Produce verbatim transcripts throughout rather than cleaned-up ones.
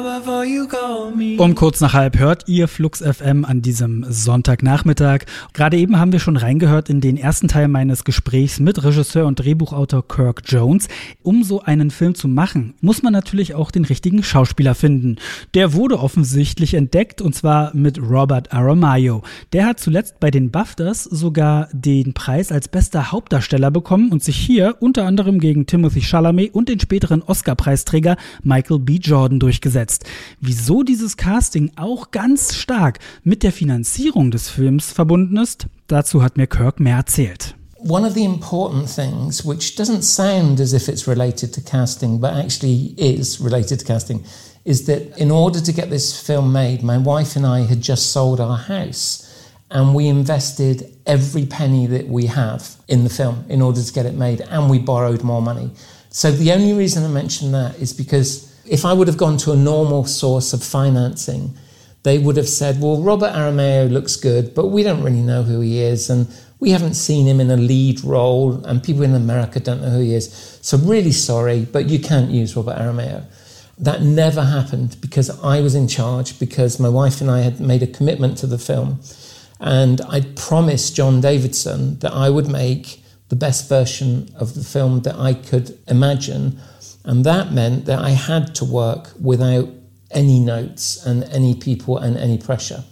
Um kurz nach halb hört ihr Flux F M an diesem Sonntagnachmittag. Gerade eben haben wir schon reingehört in den ersten Teil meines Gesprächs mit Regisseur und Drehbuchautor Kirk Jones. Um so einen Film zu machen, muss man natürlich auch den richtigen Schauspieler finden. Der wurde offensichtlich entdeckt, und zwar mit Robert Aramayo. Der hat zuletzt bei den BAFTAs sogar den Preis als bester Hauptdarsteller bekommen und sich hier unter anderem gegen Timothée Chalamet und den späteren Oscar-Preisträger Michael B. Jordan durchgesetzt. Wieso dieses Casting auch ganz stark mit der Finanzierung des Films verbunden ist, dazu hat mir Kirk mehr erzählt. One of the important things, which doesn't sound as if it's related to casting, but actually is related to casting, is that in order to get this film made, my wife and I had just sold our house and we invested every penny that we have in the film in order to get it made, and we borrowed more money. So the only reason I mention that is because if I would have gone to a normal source of financing, they would have said, well, Robert Aramayo looks good, but we don't really know who he is, and we haven't seen him in a lead role, and people in America don't know who he is. So really sorry, but you can't use Robert Aramayo. That never happened because I was in charge, because my wife and I had made a commitment to the film, and I'd promised John Davidson that I would make the best version of the film that I could imagine. And that meant that I had to work without any notes and any people and any pressure.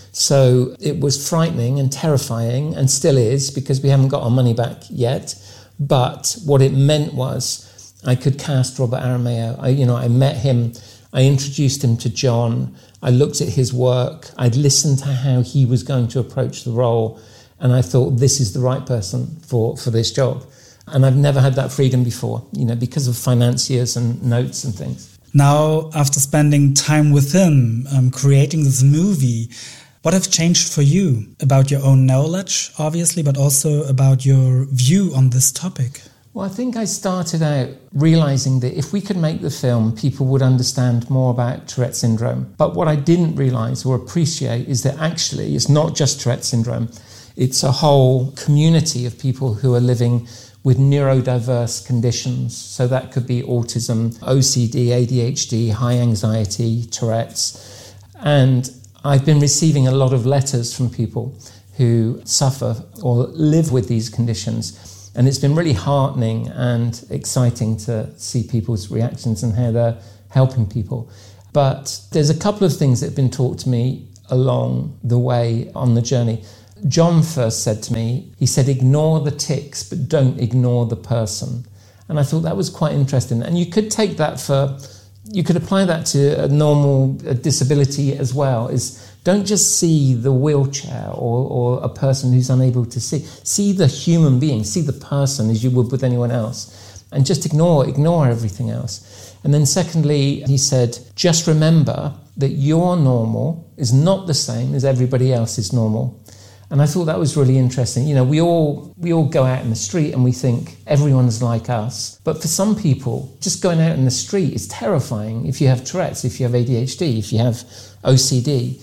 So it was frightening and terrifying, and still is, because we haven't got our money back yet. But what it meant was I could cast Robert Aramayo. I, you know, I met him, I introduced him to John, I looked at his work, I'd listened to how he was going to approach the role, and I thought, this is the right person for, for this job. And I've never had that freedom before, you know, because of financiers and notes and things. Now, after spending time with him, um, creating this movie, what have changed for you about your own knowledge, obviously, but also about your view on this topic? Well, I think I started out realising that if we could make the film, people would understand more about Tourette syndrome. But what I didn't realise or appreciate is that actually it's not just Tourette syndrome. It's a whole community of people who are living with neurodiverse conditions. So that could be autism, O C D, A D H D, high anxiety, Tourette's. And I've been receiving a lot of letters from people who suffer or live with these conditions. And it's been really heartening and exciting to see people's reactions and how they're helping people. But there's a couple of things that have been taught to me along the way on the journey. John first said to me, he said, ignore the tics, but don't ignore the person. And I thought that was quite interesting. And you could take that for, you could apply that to a normal a disability as well, is don't just see the wheelchair or, or a person who's unable to see. See the human being, see the person as you would with anyone else. And just ignore, ignore everything else. And then secondly, he said, just remember that your normal is not the same as everybody else's normal. And I thought that was really interesting. You know, we all we all go out in the street and we think everyone's like us. But for some people, just going out in the street is terrifying if you have Tourette's, if you have A D H D, if you have O C D.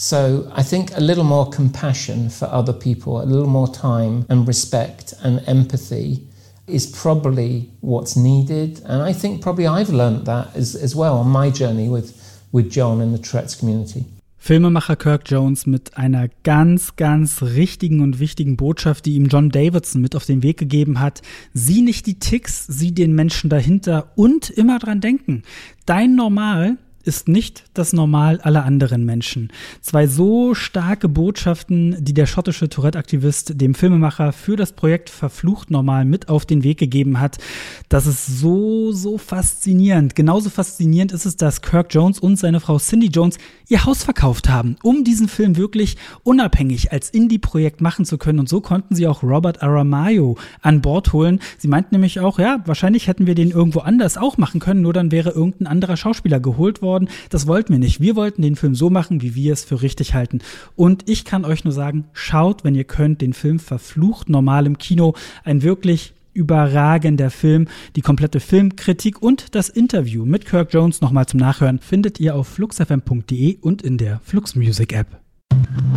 So I think a little more compassion for other people, a little more time and respect and empathy is probably what's needed. And I think probably I've learned that as, as well on my journey with, with John and the Tourette's community. Filmemacher Kirk Jones mit einer ganz, ganz richtigen und wichtigen Botschaft, die ihm John Davidson mit auf den Weg gegeben hat. Sieh nicht die Ticks, sieh den Menschen dahinter und immer dran denken. Dein Normal ist nicht das Normal aller anderen Menschen. Zwei so starke Botschaften, die der schottische Tourette-Aktivist dem Filmemacher für das Projekt Verflucht Normal mit auf den Weg gegeben hat. Das ist so, so faszinierend. Genauso faszinierend ist es, dass Kirk Jones und seine Frau Cindy Jones ihr Haus verkauft haben, um diesen Film wirklich unabhängig als Indie-Projekt machen zu können. Und so konnten sie auch Robert Aramayo an Bord holen. Sie meinten nämlich auch, ja, wahrscheinlich hätten wir den irgendwo anders auch machen können, nur dann wäre irgendein anderer Schauspieler geholt worden. Das wollten wir nicht. Wir wollten den Film so machen, wie wir es für richtig halten. Und ich kann euch nur sagen, schaut, wenn ihr könnt, den Film Verflucht Normal im Kino. Ein wirklich überragender Film. Die komplette Filmkritik und das Interview mit Kirk Jones nochmal zum Nachhören findet ihr auf flux f m punkt d e und in der Flux Music App.